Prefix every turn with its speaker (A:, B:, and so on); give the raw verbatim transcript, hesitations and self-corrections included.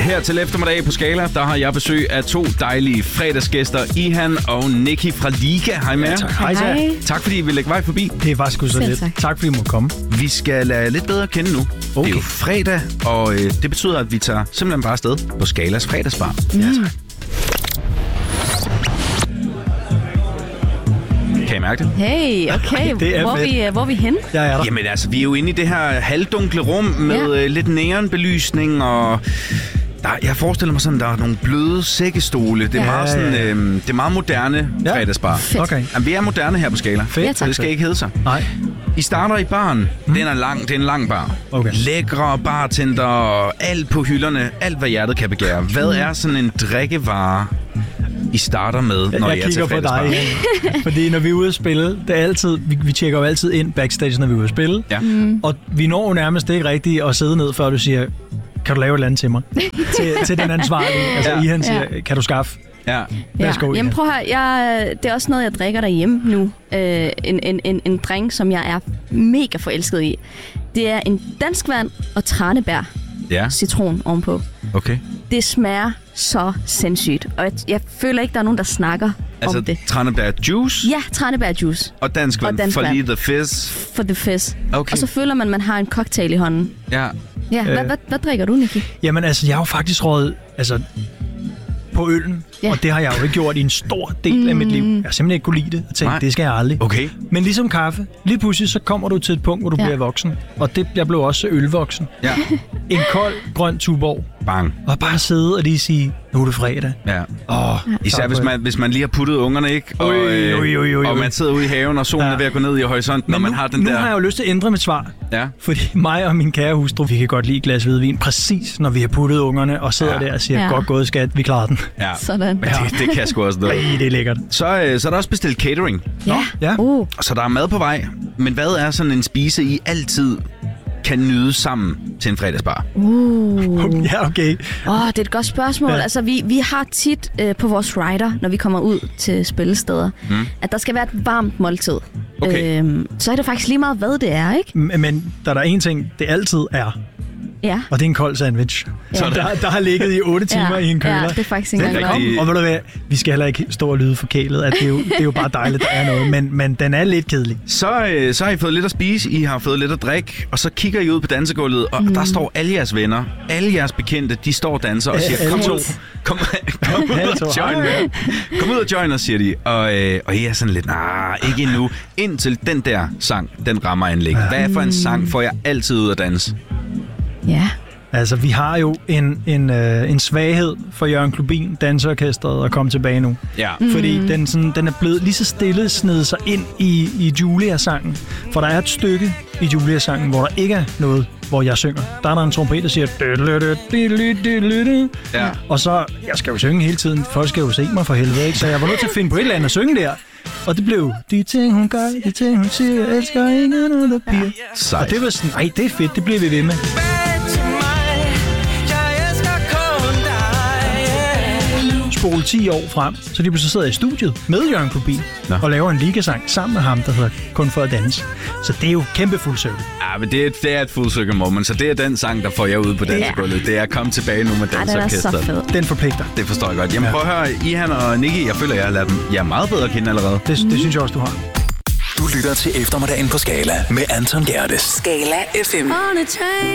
A: Her til eftermiddag på Skala, der har jeg besøg af to dejlige fredagsgæster, Ihan og Nikki fra Liga. Hej med jer.
B: Tak. Hej, tak.
A: Tak fordi I vil lægge vej forbi.
B: Det var sgu så lidt. Tak. tak fordi I måtte komme.
A: Vi skal lade lidt bedre kende nu. Okay. Det er jo fredag, og øh, det betyder, at vi tager simpelthen bare afsted på Skalas fredagsbar.
B: Mm. Ja, tak.
A: Kan I mærke det?
C: Hey, okay.
B: det
C: hvor, er vi, hvor er vi henne?
B: Ja, er der.
A: Jamen altså, vi er jo inde i det her halvdunkle rum med ja. øh, lidt neonbelysning, og der, jeg forestiller mig sådan, der er nogle bløde sækkestole. Det er, ja, meget, sådan, øh, det er meget moderne ja. fredagsbar.
B: Okay.
A: Jamen, vi er moderne her på Skala.
B: Fedt. Ja, tak.
A: Det skal ikke hedde sig.
B: Nej.
A: I starter i baren. Mm. Den er lang. Det er en lang bar.
B: Okay.
A: Lækre bartender og alt på hylderne. Alt, hvad hjertet kan begære. Hvad er sådan en drikkevare, I starter med, når
B: jeg
A: I er til fredagsbar?
B: Jeg kigger på dig. Fordi når vi er ude at spille, det er altid, vi, vi tjekker jo altid ind backstage, når vi er ude at spille. Ja. Mm. Og vi når jo nærmest ikke rigtigt at sidde ned, før du siger, kan du lave et eller andet til mig? til, til den ansvarlige. Altså, ja. Ihan siger, ja. kan du skaffe?
A: Ja.
C: Værsgo, ja. Jamen prøv her, jeg, det er også noget, jeg drikker derhjemme nu. Øh, en, en, en, en drink, som jeg er mega forelsket i. Det er en dansk vand og tranebær.
A: Ja.
C: Citron ovenpå.
A: Okay.
C: Det smager så sindssygt, og jeg, jeg føler ikke, der er nogen, der snakker
A: altså,
C: om det.
A: Altså tranebær juice?
C: Ja, tranebær juice.
A: Og dansk vand for lige the fizz?
C: For the fizz.
A: Okay.
C: Og så føler man, at man har en cocktail i hånden.
A: Ja.
C: Ja, hvad, øh. hvad, hvad drikker du, Nikki?
B: Jamen altså, jeg har jo faktisk rådet altså, på øllen, ja. og det har jeg jo ikke gjort i en stor del mm. af mit liv. Jeg har simpelthen ikke kunne lide det, og tænkte, det skal jeg aldrig.
A: Okay.
B: Men ligesom kaffe, lige pludselig så kommer du til et punkt, hvor du ja. bliver voksen. Og det, jeg blev også ølvoksen. Ja. En kold, grøn Tuborg.
A: Bang.
B: Og bare sidde og lige sige, nu er det fredag.
A: Ja. Oh, især hvis man, hvis man lige har puttet ungerne, ikke? Og,
B: ui, ui, ui, ui.
A: og man sidder ude i haven, og solen ja. er ved at gå ned i horisonten, og man
B: nu,
A: har den
B: nu
A: der...
B: Nu har jeg jo lyst til at ændre mit svar. Ja. Fordi mig og min kære hustru, vi kan godt lide et glas hvidvin, præcis når vi har puttet ungerne, og sidder ja. der og siger, ja. godt gået skat, vi klarer den.
C: Ja. Sådan.
A: Men det, det kan sgu også noget.
B: Ej, det er lækkert.
A: Så, øh, så er der også bestilt catering.
C: Ja.
B: ja.
C: Uh.
A: Så der er mad på vej. Men hvad er sådan en spise, I altid kan nyde sammen til en fredagsbar?
C: Uh.
B: Ja, okay.
C: Åh, oh, det er et godt spørgsmål. Ja. Altså, vi, vi har tit øh, på vores rider, når vi kommer ud til spillesteder, mm. at der skal være et varmt måltid.
A: Okay.
C: Øhm, så er det faktisk lige meget, hvad det er, ikke?
B: Men der er der en ting, det altid er.
C: Ja.
B: Og det er en kold sandwich. Ja. Så der, der har ligget i otte timer
C: ja.
B: i en køler.
C: Ja, det er faktisk ikke engang
B: rigtig... Og ved du hvad, vi skal heller ikke stå og lyde forkælet, at det er jo, det er jo bare dejligt, der er noget, men, men den er lidt kedelig.
A: Så, øh, så har I fået lidt at spise, I har fået lidt at drikke, og så kigger I ud på dansegulvet, og mm. der står alle jeres venner, alle jeres bekendte, de står og danser og siger, kom ud, kom, kom ud og join med. Kom ud og join os, siger de. Og, øh, og I er sådan lidt, nej, ikke endnu. Indtil den der sang, den rammer anlæg. Hvad er for en sang, får jeg altid ud at danse?
C: Ja.
B: Altså, vi har jo en, en, øh, en svaghed for Jørgen Klubin, danseorkestret, at komme tilbage nu.
A: Ja.
B: Fordi mm. den, sådan, den er blevet lige så stille snedet sig ind i, i Julia-sangen. For der er et stykke i Julia-sangen, hvor der ikke er noget, hvor jeg synger. Der er der en trompet, der siger... Ja. Og så, jeg skal jo synge hele tiden. Folk skal jo se mig for helvede, ikke? Så jeg var nødt til at finde på et eller andet at synge der. Og det blev, de ting hun gør, de ting hun siger, jeg elsker ingen andre piger. Ja. Og det var sådan, ej, det er fedt, det bliver vi ved med. Spole ti år frem, så de så sidder i studiet med Jørgen Klubin og laver en ligasang sammen med ham, der hedder Kun for at danse. Så det er jo kæmpe fuld cirkel.
A: Ja, men det er, det er et full circle moment, så det er den sang, der får jeg ud på dansegulvet. Det er at komme tilbage nu med dansorkestret.
B: Den forpligter.
A: Det forstår jeg godt. Jamen prøv at høre, Ihan og Nikki, jeg føler, jeg har lært dem jeg er meget bedre at kende allerede.
B: Det, det synes jeg også, du har.
D: Du lytter til eftermiddagen på Skala med Anton Gerdes.
E: Skala F M.